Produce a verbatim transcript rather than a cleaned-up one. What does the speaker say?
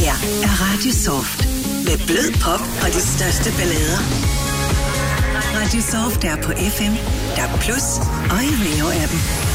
her er Radio Soft. Med blød pop og de største ballader. Radio Soft er på F M, D A B plus og i Radio-appen.